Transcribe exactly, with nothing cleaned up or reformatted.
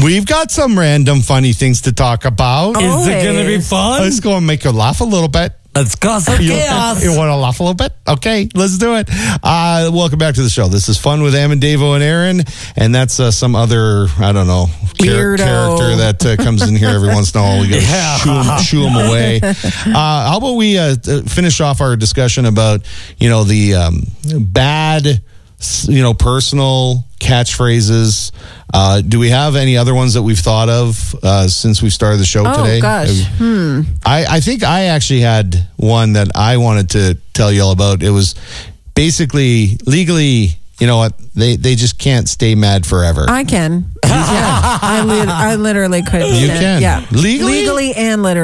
We've got some random funny things to talk about. Oh. Is it going to be fun? Let's go and make you laugh a little bit. Let's cause some You, chaos. you want to laugh a little bit? Okay, let's do it. Uh, welcome back to the show. This is Fun with Am and Davo and Aaron, and that's uh, some other, I don't know, char- Weirdo. character that uh, comes in here every once in a while. We got to Yeah. shoo, him, shoo him away. Uh, how about we uh, finish off our discussion about, you know, the um, bad, you know, personal catchphrases. Uh, do we have any other ones that we've thought of uh, since we started the show Oh, today? gosh. Hmm. I, I think I actually had one that I wanted to tell you all about. It was basically legally, you know what, they, they just can't stay mad forever. I can. Yeah. I, li- I literally could. You can. Yeah. Legally? Legally and literally.